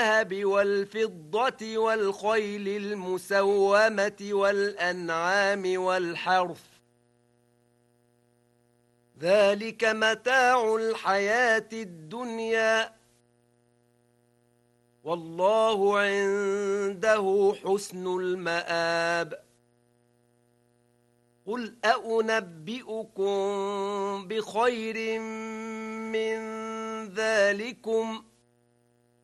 الذهب والفضة والخيل المسومة والأنعام والحرث ذلك متاع الحياة الدنيا والله عنده حسن المآب قل أنبئكم بخير من ذلكم